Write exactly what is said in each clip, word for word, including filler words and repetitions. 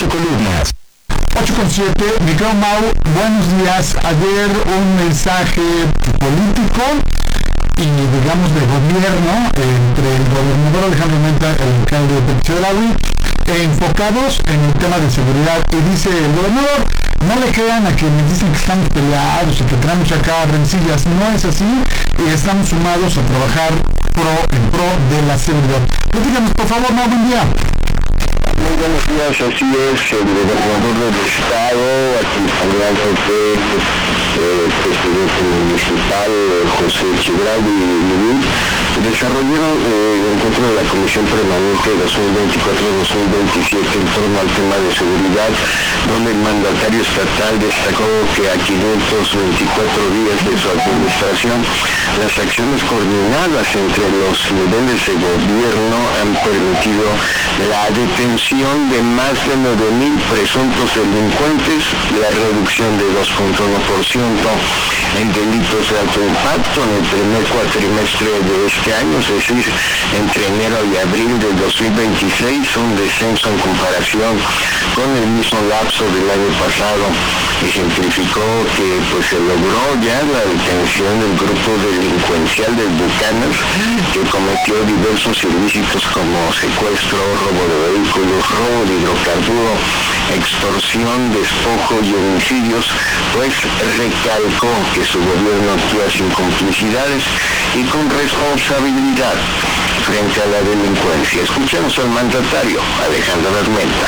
ocho columnas. ocho con siete, Miguel Mau, buenos días. Ayer un mensaje político y digamos de gobierno entre el gobernador Alejandro Menta y el alcalde de Chedraui, enfocados en el tema de seguridad. Y dice el gobernador, no le crean a quienes dicen que estamos peleados y que tenemos acá rencillas. No es así, y estamos sumados a trabajar pro, en pro de la seguridad. Platícanos, por favor, Mau, buen día. Muy buenos días, así es, el gobernador del estado, acompañado de eh, presidente municipal José Chedraui, desarrollaron eh, el encuentro de la Comisión Permanente dos mil veinticuatro dos mil veintisiete en torno al tema de seguridad, donde el mandatario estatal destacó que a quinientos veinticuatro días de su administración, las acciones coordinadas entre los niveles de gobierno han permitido la detención de más de nueve mil presuntos delincuentes, la reducción de dos punto uno por ciento en delitos de alto impacto en el primer cuatrimestre de este año, es decir, entre enero y abril del dos mil veintiséis, un descenso en comparación con el mismo lapso del año pasado. Ejemplificó que pues se logró ya la detención del grupo delincuencial del Bucanas, que cometió diversos ilícitos como secuestro, robo de vehículos, robo de hidrocarburo, extorsión, despojo y homicidios, pues recalcó que su gobierno actúa sin complicidades y con responsabilidad frente a la delincuencia. Escuchemos al mandatario, Alejandro Menta.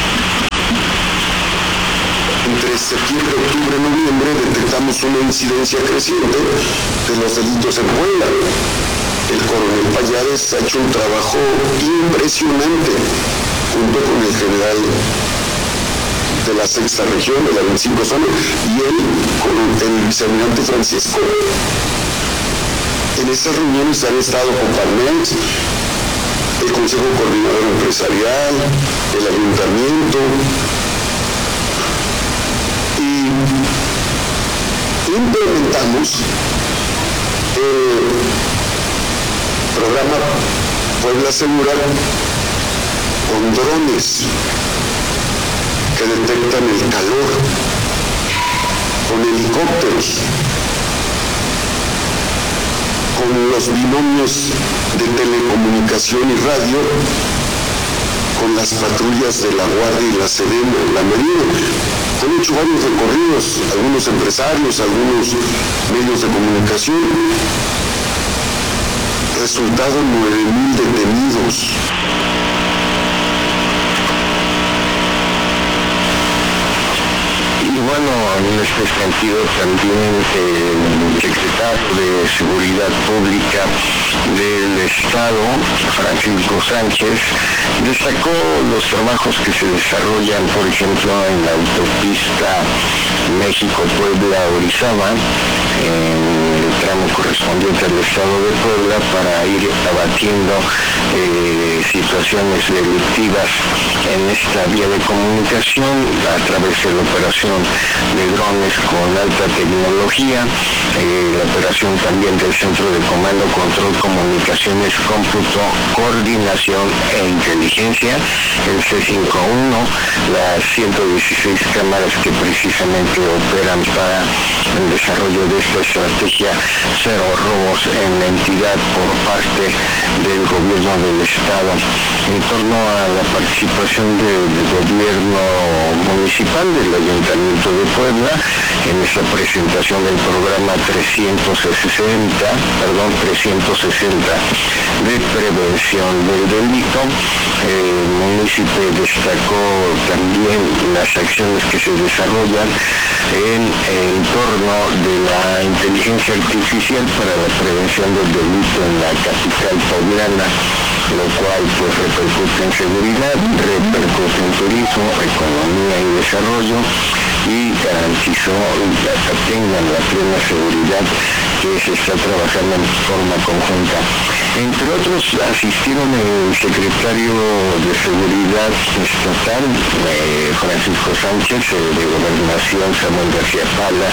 Entre septiembre, octubre, noviembre detectamos una incidencia creciente de los delitos en Puebla. El coronel Pallares ha hecho un trabajo impresionante junto con el general de la sexta región, de la veinticinco zona, y él con el vicealmirante Francisco. En estas reuniones han estado con Parmex, el Consejo Coordinador Empresarial, el Ayuntamiento, y implementamos el programa Puebla Segura con drones que detectan el calor, con helicópteros, con los binomios de telecomunicación y radio, con las patrullas de la Guardia y la Sedena, la Marina. Han hecho varios recorridos, algunos empresarios, algunos medios de comunicación. Resultado, nueve mil detenidos. Y bueno, en este sentido también el secretario de Seguridad Pública del Estado, Francisco Sánchez, destacó los trabajos que se desarrollan, por ejemplo, en la autopista México-Puebla-Orizaba, en el tramo correspondiente al Estado de Puebla, para ir abatiendo eh, situaciones delictivas en esta vía de comunicación a través de la operación de drones con alta tecnología, eh, la operación también del Centro de Comando, Control, Comunicaciones, Cómputo, Coordinación e Inteligencia, el C cincuenta y uno, las ciento dieciséis cámaras que precisamente operan para el desarrollo de esta estrategia cero robos en la entidad por parte del gobierno del Estado. En torno a la participación del gobierno municipal del Ayuntamiento de Puebla en esta presentación del programa trescientos sesenta, perdón, trescientos sesenta de prevención del delito, el municipio destacó también las acciones que se desarrollan en el entorno de la inteligencia artificial para la prevención del delito en la capital poblana, lo cual pues repercute en seguridad, repercute en turismo, economía y desarrollo, y garantizó que tengan la plena seguridad que se está trabajando en forma conjunta. Entre otros, asistieron el secretario de Seguridad Estatal, eh, Francisco Sánchez, eh, de Gobernación, Samuel García Pala,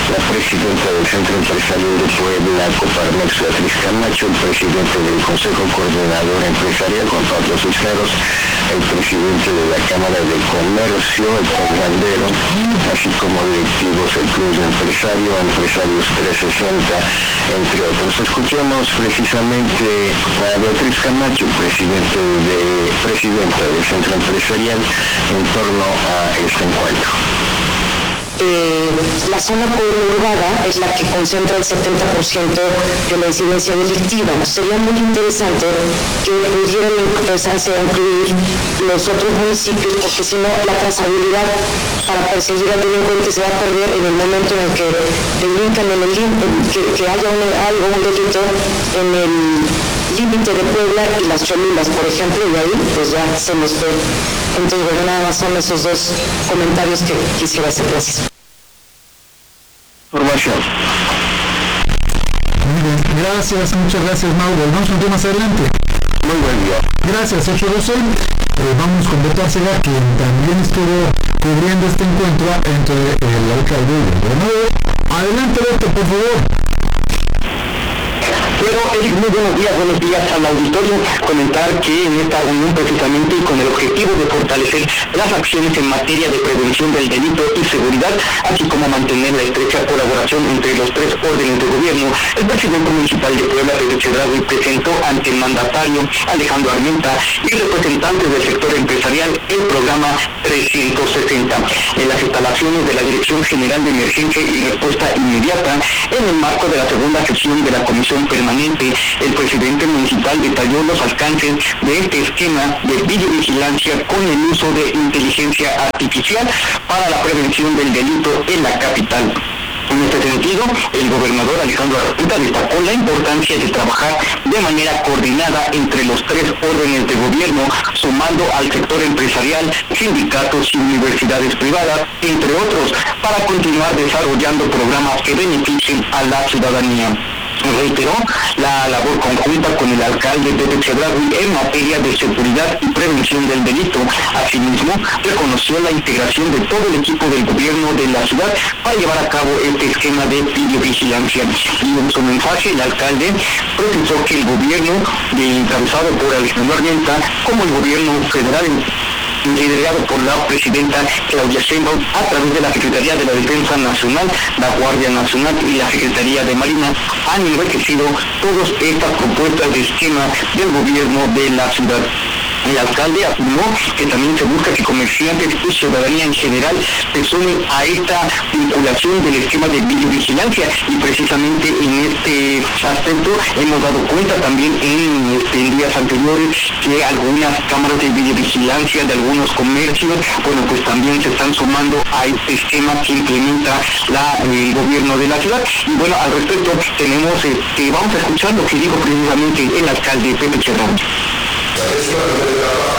la presidenta del Centro Empresarial de Puebla, Coparmex, Beatriz Camacho, el presidente del Consejo Coordinador Empresarial, Juan Pablo Cisneros, el presidente de la Cámara de Comercio, el Fernandero, así como directivos del Club de Empresario, Empresarios trescientos sesenta, entre otros. Escuchamos precisamente a Beatriz Camacho, presidente de, presidenta del Centro Empresarial, en torno a este encuentro. Eh, la zona conurbada es la que concentra el setenta por ciento de la incidencia delictiva. Sería muy interesante que pudieran empezarse a incluir los otros municipios, porque si no, la trazabilidad para perseguir al delincuente se va a perder en el momento en el que delincan en el que, que haya un, algo, un delito en el límite de Puebla y las Cholulas, por ejemplo, y ahí pues ya se nos fue. Entonces, bueno, nada más son esos dos comentarios que quisiera hacer. Gracias. Formación. Muy bien, gracias, muchas gracias, Mauro. Vamos un poco más adelante. Muy buen día. Gracias, ocho doce. Eh, vamos con Beto Arcega, quien también estuvo cubriendo este encuentro entre el alcalde y el gobernador. Adelante, Beto, por favor. Bueno, Eric, muy buenos días, buenos días al auditorio. Comentar que en esta reunión precisamente y con el objetivo de fortalecer las acciones en materia de prevención del delito y seguridad, así como mantener la estrecha colaboración entre los tres órdenes de gobierno, el presidente municipal de Puebla, Pepe Chedraui, presentó ante el mandatario Alejandro Armenta y representantes del sector empresarial el programa trescientos sesenta en las instalaciones de la Dirección General de Emergencia y Respuesta Inmediata. En el marco de la segunda sesión de la Comisión Permanente, el presidente municipal detalló los alcances de este esquema de videovigilancia con el uso de inteligencia artificial para la prevención del delito en la capital. En este sentido, el gobernador Alejandro Armenta destacó la importancia de trabajar de manera coordinada entre los tres órdenes de gobierno, sumando al sector empresarial, sindicatos y universidades privadas, entre otros, para continuar desarrollando programas que beneficien a la ciudadanía. Reiteró la labor conjunta con el alcalde Pepe Chedraui en materia de seguridad y prevención del delito. Asimismo, reconoció la integración de todo el equipo del gobierno de la ciudad para llevar a cabo este esquema de videovigilancia. Y en su mensaje, el alcalde precisó que el gobierno, de, encabezado por Alejandro Armenta, como el gobierno federal, liderado por la presidenta Claudia Sheinbaum, a través de la Secretaría de la Defensa Nacional, la Guardia Nacional y la Secretaría de Marina, han enriquecido todas estas propuestas de esquema del gobierno de la ciudad. El alcalde afirmó que también se busca que comerciantes y ciudadanía en general se sumen a esta vinculación del esquema de videovigilancia, y precisamente en este aspecto hemos dado cuenta también en, este, en días anteriores que algunas cámaras de videovigilancia de algunos comercios, bueno, pues también se están sumando a este esquema que implementa la, el gobierno de la ciudad. Y bueno, al respecto tenemos, este, vamos a escuchar lo que dijo precisamente el alcalde Pepe Chedraui. Es una primera etapa